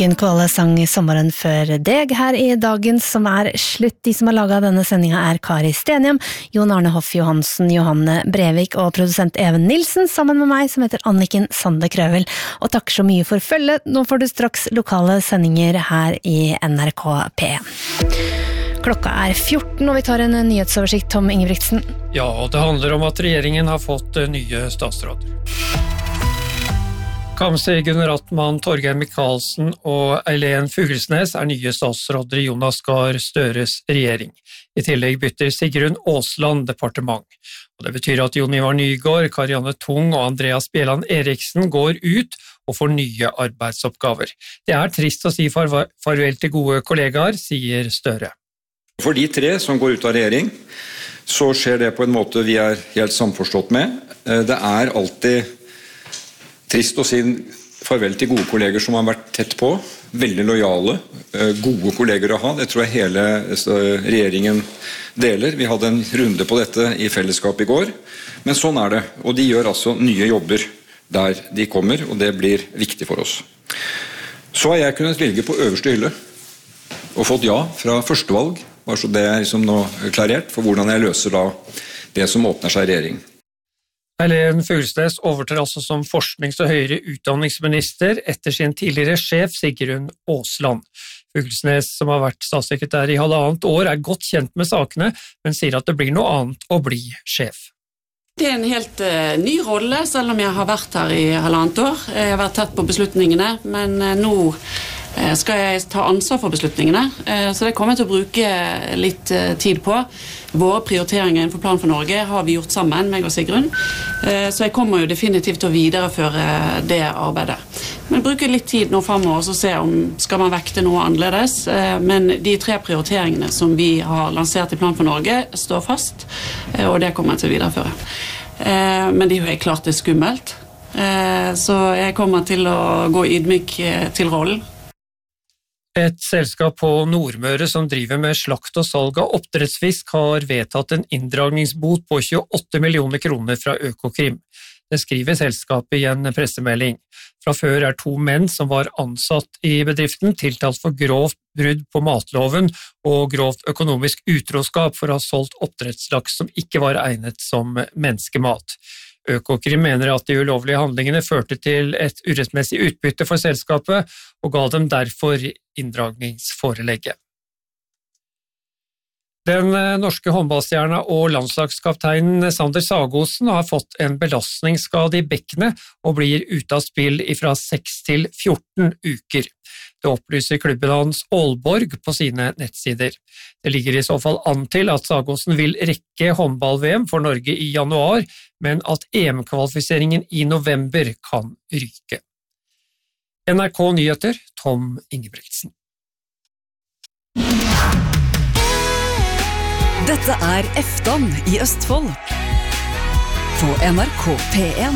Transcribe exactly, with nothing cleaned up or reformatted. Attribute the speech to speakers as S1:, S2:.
S1: Anniken Kvale sang sommeren før deg her i dagens som er slutt. De som har laget denne sendingen er Kari Stenhjem, Jon Arne Hoff Johansen, Johanne Brevik og produsent Even Nilsen, sammen med meg som heter Anniken Sande Krøvel. Og takk så mye for følget. Nå får du straks lokale sendinger her i N R K P en. Klokka er fjorten, og vi tar en nyhetsoversikt, Tom Ingebrigtsen.
S2: Ja, og det handler om at regjeringen har fått nye statsråder. Kamzy Gunaratnam, Torgeir Micaelsen og Eileen Fuglesnes er nye statsråder i Jonas Gahr Støres regjering. I tillegg bytter Sigrun Aasland departement. Og det betyr at Jon Ivar Nygård, Karianne Tung og Andreas Bjelland Eriksen går ut og får nye arbeidsoppgaver. Det er trist å si farvel til gode kollegaer, sier Støre.
S3: For de tre som går ut av regjering, så skjer det på en måte vi er helt samforstått med. Det er alltid trist å si farvel til gode kolleger som har vært tett på, veldig lojale, gode kolleger å ha. Det tror jeg hele regjeringen deler. Vi hadde en runde på dette i fellesskap i går, men sånn er det. Og de gjør altså nye jobber der de kommer, og det blir viktig for oss. Så har jeg kunnet velge på øverste hylle, og fått ja fra førstevalg, bare så det er liksom nå klarert for hvordan jeg løser da det som åpner seg i regjering.
S2: Eileen Fuglesnes overtar altså som forsknings- og høyere utdanningsminister etter sin tidligere sjef Sigrun Aasland. Fuglesnes, som har vært statssekretær i halvannet år, er godt kjent med sakene, men sier at det blir noe annet å bli sjef.
S4: Det er en helt uh, ny rolle, selv om jeg har vært her i halvannet år. Jeg har vært tett på beslutningene, men uh, nå uh, skal jeg ta ansvar for beslutningene, uh, så det kommer jeg til å bruke litt uh, tid på. Våre prioriteringer innenfor Plan for Norge har vi gjort sammen, meg og Sigrun, uh, så jeg kommer jo definitivt til å videreføre det arbeidet. Men bruke litt tid nå fremover og se om skal man vekte noe annerledes, uh, men de tre prioriteringene som vi har lansert i Plan for Norge står fast, uh, og det kommer jeg til å videreføre. Uh, men det er jo helt klart det er skummelt, uh, så jeg kommer til å gå ydmyk uh, til rollen.
S2: Et selskap på Nordmøre som driver med slakt og salg av oppdrettsfisk har vedtatt en inndragningsbot på tjueåtte millioner kroner fra Økokrim. Det skriver selskapet i en pressemelding. Fra før er to menn som var ansatt i bedriften tiltalt for grovt brudd på matloven og grovt økonomisk utroskap for å ha solgt oppdrettslaks som ikke var egnet som menneskemat. Økokrim mener at de ulovlige handlingene førte til et urettmessig utbytte for selskapet og ga dem derfor inndragningsforelegget. Den norske håndballstjerna og landslagskapteinen Sander Sagosen har fått en belastningsskade i bekkenet og blir ute av spill fra seks til fjorten uker. Det opplyser klubben hans Aalborg på sine nettsider. Det ligger i så fall an til at Sagosen vil rekke håndball-V M for Norge i januar, men at E M-kvalifiseringen i november kan ryke. N R K Nyheter, Tom Ingebrigtsen.
S5: Dette er Efton i Østfold på N R K P en.